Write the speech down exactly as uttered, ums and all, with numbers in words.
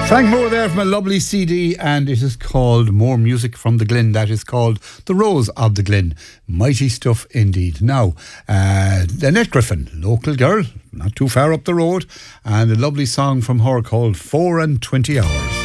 Frank Moore there from a lovely C D, and it is called More Music from the Glen. That is called The Rose of the Glen. Mighty stuff indeed. Now, uh, Annette Griffin, local girl, not too far up the road, and a lovely song from her called Four and Twenty Hours.